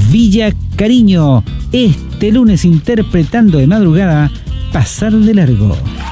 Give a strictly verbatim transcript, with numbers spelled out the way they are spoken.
Villa Cariño, este lunes interpretando de madrugada Pasar de Largo.